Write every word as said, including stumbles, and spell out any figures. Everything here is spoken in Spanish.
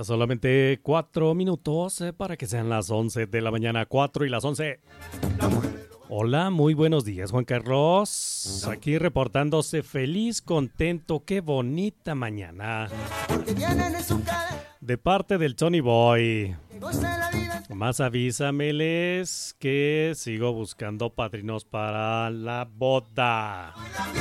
Ya solamente cuatro minutos eh, para que sean las once de la mañana, cuatro y las once. Hola, muy buenos días, Juan Carlos. Aquí reportándose feliz, contento, qué bonita mañana. De parte del Tony Boy. Más avísameles que sigo buscando padrinos para la boda.